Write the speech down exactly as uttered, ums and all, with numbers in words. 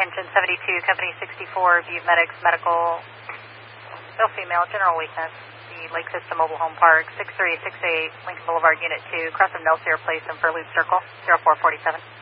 attention seventy-two, company sixty-four, View Medics, medical, male, female, general weakness, the Lake Vista Mobile Home Park, six three six eight, Lincoln Boulevard, Unit two, across from Nelsier Place and Furloop Circle, zero four four seven.